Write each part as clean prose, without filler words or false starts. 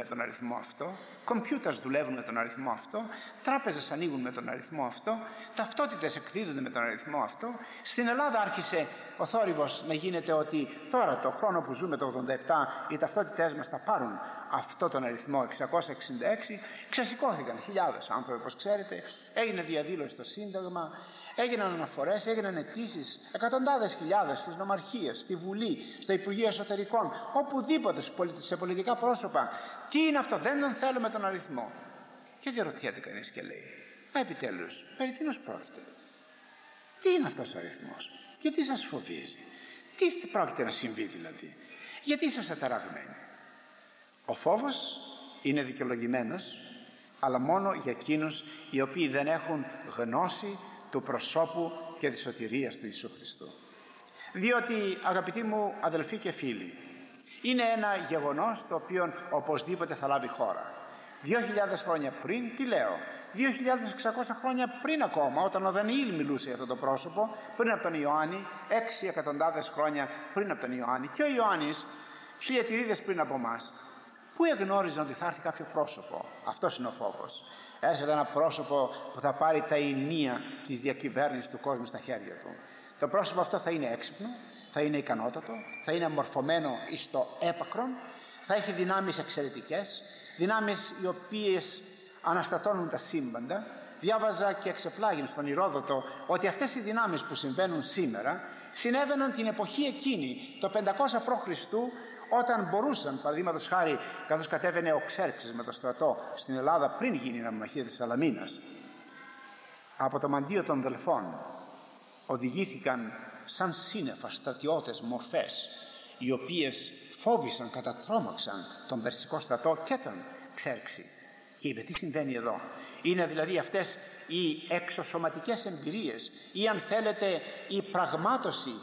με τον αριθμό αυτό, κομπιούτερς δουλεύουν με τον αριθμό αυτό, τράπεζες ανοίγουν με τον αριθμό αυτό, ταυτότητες εκδίδονται με τον αριθμό αυτό. Στην Ελλάδα άρχισε ο θόρυβος να γίνεται ότι τώρα το χρόνο που ζούμε το 87 οι ταυτότητές μας θα πάρουν αυτό τον αριθμό 666. Ξεσηκώθηκαν χιλιάδες άνθρωποι, όπως ξέρετε, έγινε διαδήλωση στο Σύνταγμα, έγιναν αναφορές, έγιναν αιτήσεις, εκατοντάδες χιλιάδες στις νομαρχίες, στη Βουλή, στο Υπουργείο Εσωτερικών, οπουδήποτε σε πολιτικά πρόσωπα. Τι είναι αυτό, δεν τον θέλουμε τον αριθμό. Και διαρωτιέται κανείς και λέει, μα επιτέλους, περί τίνος πρόκειται? Τι είναι αυτός ο αριθμός? Και τι σας φοβίζει? Τι πρόκειται να συμβεί δηλαδή? Γιατί είσαστε ταραγμένοι? Ο φόβος είναι δικαιολογημένος, αλλά μόνο για εκείνους οι οποίοι δεν έχουν γνώση του προσώπου και της σωτηρίας του Ιησού Χριστού. Διότι, αγαπητοί μου αδελφοί και φίλοι, είναι ένα γεγονός το οποίο οπωσδήποτε θα λάβει χώρα. 2.000 χρόνια πριν, τι λέω, 2.600 χρόνια πριν ακόμα, όταν ο Δανιήλ μιλούσε για αυτό το πρόσωπο, πριν από τον Ιωάννη, 6 εκατοντάδες χρόνια πριν από τον Ιωάννη, και ο Ιωάννης χιλιατηρίδες πριν από εμάς, πού εγνώριζαν ότι θα έρθει κάποιο πρόσωπο? Αυτός είναι ο φόβος. Έρχεται ένα πρόσωπο που θα πάρει τα ηνία της διακυβέρνησης του κόσμου στα χέρια του. Το πρόσωπο αυτό θα είναι έξυπνο, θα είναι ικανότατο, θα είναι μορφωμένο εις το έπακρον, θα έχει δυνάμεις εξαιρετικές, δυνάμεις οι οποίες αναστατώνουν τα σύμπαντα. Διάβαζα και εξεπλάγει στον Ηρόδοτο ότι αυτές οι δυνάμεις που συμβαίνουν σήμερα συνέβαιναν την εποχή εκείνη, το 500 π.Χ., όταν μπορούσαν, παραδείγματος χάρη, καθώς κατέβαινε ο Ξέρξης με το στρατό στην Ελλάδα πριν γίνει η ναυμαχία της Σαλαμίνας, από το μαντίο των Δελφών οδηγήθηκαν σαν σύννεφα στρατιώτες μορφές, οι οποίες φόβησαν, κατατρόμαξαν τον Περσικό στρατό και τον Ξέρξη. Και είπε, τι συμβαίνει εδώ? Είναι δηλαδή αυτές οι εξωσωματικές εμπειρίες, ή αν θέλετε η πραγμάτωση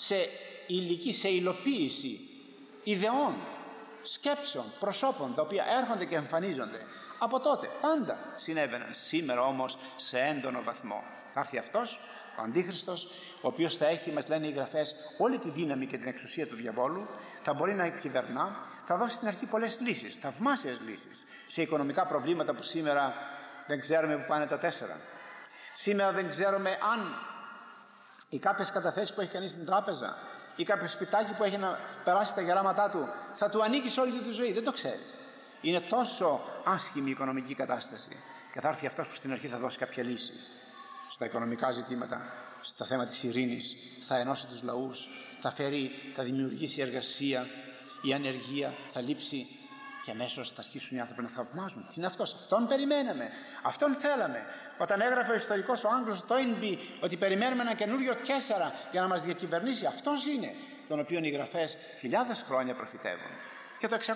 σε υλοποίηση ιδεών, σκέψεων, προσώπων, τα οποία έρχονται και εμφανίζονται. Από τότε πάντα συνέβαιναν. Σήμερα όμως σε έντονο βαθμό. Θα έρθει αυτός, ο Αντίχριστος, ο οποίος θα έχει, μας λένε οι γραφές, όλη τη δύναμη και την εξουσία του διαβόλου, θα μπορεί να κυβερνά, θα δώσει στην αρχή πολλές λύσεις, θαυμάσιες λύσεις, σε οικονομικά προβλήματα που σήμερα δεν ξέρουμε που πάνε τα 4. Σήμερα δεν ξέρουμε αν οι κάποιες καταθέσεις που έχει κανείς στην τράπεζα ή κάποιο σπιτάκι που έχει να περάσει τα γεράματά του θα του ανήκει σε όλη του τη ζωή. Δεν το ξέρει. Είναι τόσο άσχημη η οικονομική κατάσταση. Και θα έρθει αυτός που στην αρχή θα δώσει κάποια λύση στα οικονομικά ζητήματα, στο θέμα της ειρήνης, θα ενώσει τους λαούς, θα δημιουργήσει εργασία, η ανεργία θα λείψει και αμέσως θα αρχίσουν οι άνθρωποι να θαυμάζουν. Τι είναι αυτός? Αυτόν περιμέναμε, αυτόν θέλαμε. Όταν έγραφε ο ιστορικός ο Άγγλος Τόινμπι ότι περιμένουμε ένα καινούριο Καίσαρα για να μας διακυβερνήσει, αυτός είναι τον οποίον οι γραφές χιλιάδες χρόνια προφητεύουν. Και το 666,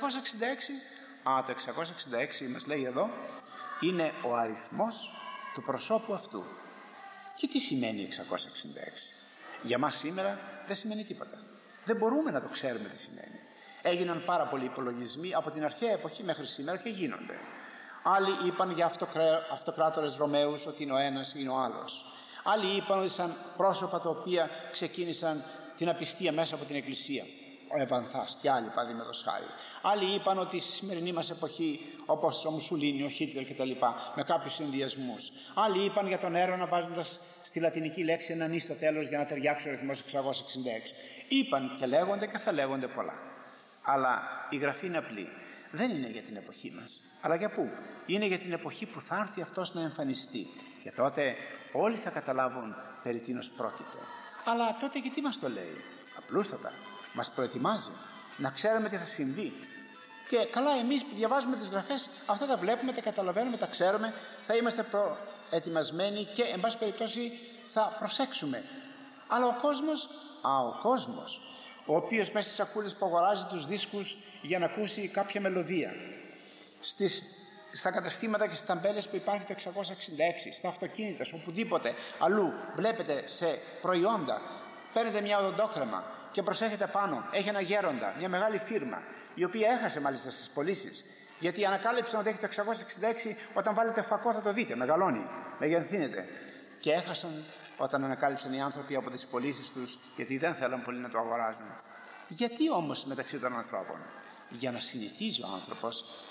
το 666 μας λέει εδώ, είναι ο αριθμός του προσώπου αυτού. Και τι σημαίνει 666? Για μας σήμερα δεν σημαίνει τίποτα. Δεν μπορούμε να το ξέρουμε τι σημαίνει. Έγιναν πάρα πολλοί υπολογισμοί από την αρχαία εποχή μέχρι σήμερα και γίνονται. Άλλοι είπαν για αυτοκράτορες Ρωμαίους ότι είναι ο ένας ή είναι ο άλλος. Άλλοι είπαν ότι σαν πρόσωπα τα οποία ξεκίνησαν την απιστία μέσα από την Εκκλησία, ο Ευανθάς και άλλοι, παραδείγματος χάρη. Άλλοι είπαν ότι στη σημερινή μας εποχή, όπως ο Μουσουλίνι, ο Χίτλερ κτλ., με κάποιους συνδυασμούς. Άλλοι είπαν για τον έρωνα βάζοντας στη λατινική λέξη έναν «ή» στο τέλος για να ταιριάξει ο αριθμός 666. Είπαν και λέγονται και θα λέγονται πολλά. Αλλά η γραφή είναι απλή. Δεν είναι για την εποχή μας. Αλλά για πού? Είναι για την εποχή που θα έρθει αυτός να εμφανιστεί. Και τότε όλοι θα καταλάβουν περί τίνος πρόκειται. Αλλά τότε και τι μας το λέει? Απλούστατα. Μας προετοιμάζει να ξέρουμε τι θα συμβεί. Και καλά, εμείς που διαβάζουμε τις γραφές, αυτά τα βλέπουμε, τα καταλαβαίνουμε, τα ξέρουμε, θα είμαστε προετοιμασμένοι και εν πάση περιπτώσει θα προσέξουμε. Αλλά ο κόσμος, ο οποίος μέσα στις σακούλες που αγοράζει τους δίσκους για να ακούσει κάποια μελωδία, στα καταστήματα και στις ταμπέλες που υπάρχει το 666, στα αυτοκίνητα, οπουδήποτε αλλού βλέπετε σε προϊόντα, παίρνετε μια οδοντόκρεμα και προσέχετε πάνω, έχει ένα γέροντα, μια μεγάλη φίρμα, η οποία έχασε μάλιστα στις πωλήσεις, γιατί ανακάλυψαν ότι έχει το 666, όταν βάλετε φακό θα το δείτε, μεγαλώνει, μεγενθύνεται. Και έχασαν όταν ανακάλυψαν οι άνθρωποι από τις πωλήσεις τους, γιατί δεν θέλαν πολύ να το αγοράζουν. Γιατί όμως μεταξύ των ανθρώπων? Για να συνηθίζει ο άνθρωπος